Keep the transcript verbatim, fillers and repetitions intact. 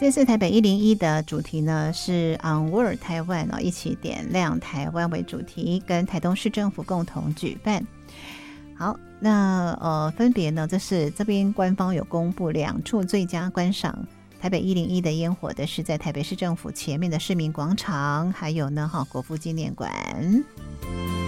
这次台北一零一的主题呢是 Onward 台湾哦，一起点亮台湾为主题，跟台东市政府共同举办。好，那呃，分别呢，这是这边官方有公布两处最佳观赏台北一零一的烟火的，是在台北市政府前面的市民广场，还有呢哈国父纪念馆。